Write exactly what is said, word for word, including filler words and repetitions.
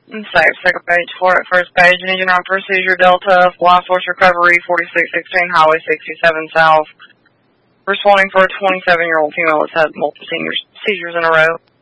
And save. Second page. For it. First page. Engine on procedure. Delta. Life force recovery. forty-six sixteen. Highway sixty-seven South. Responding for a twenty-seven-year-old female that's had multiple seniors, seizures in a row.